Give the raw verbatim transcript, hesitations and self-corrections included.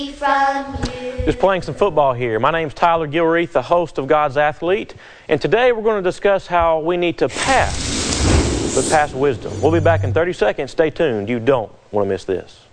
from you. Just playing some football here. My name's Tyler Gilreath, the host of God's Athlete, and today we're going to discuss how we need to pass, but pass wisdom. We'll be back in thirty seconds. Stay tuned. You don't want to miss this.